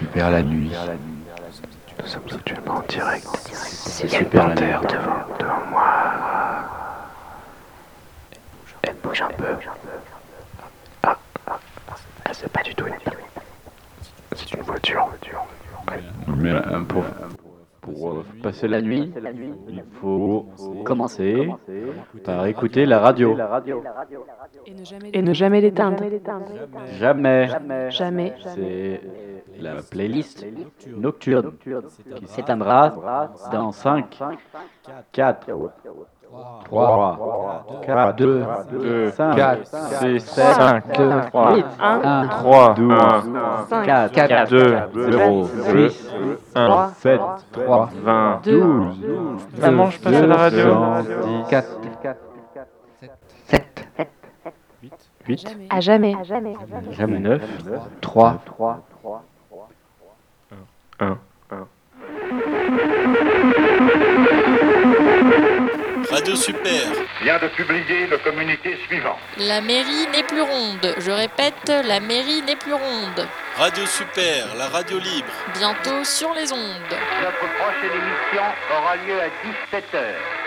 Super la nuit. Nous sommes actuellement en direct. C'est super la terre devant moi. Elle bouge un peu. Ah, c'est pas du tout une nuit. C'est une voiture. Mais pour passer la nuit, il faut commencer par écouter la radio. Et ne jamais l'éteindre. Jamais. Jamais. C'est la playlist nocturne qui s'éteindra dans 5, 4, 3, 4, 2, 5, 6, 7, 8, 1, 3, 12, 4, 2, 0, 6, 7, 3, 20, 12. Maman, je passe à la radio. 4, 7, 8, À jamais. jamais 9, 3, 1. Radio Super vient de publier le communiqué suivant. La mairie n'est plus ronde. Je répète, la mairie n'est plus ronde. Radio Super, la radio libre. Bientôt sur les ondes. Notre prochaine émission aura lieu à 17h.